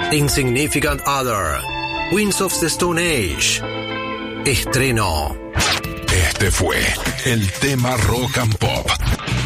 Insignificant Other, Queens of the Stone Age. Estreno. Este fue el tema Rock and Pop